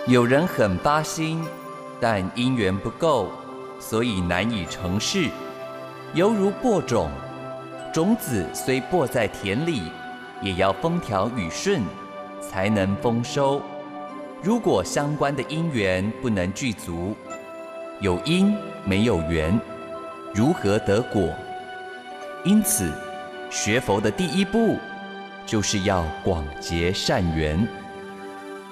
有人很发心，但因缘不够，所以难以成事。犹如播种，种子虽播在田里，也要风调雨顺，才能丰收。如果相关的因缘不能具足，有因没有缘，如何得果？因此，学佛的第一步，就是要广结善缘。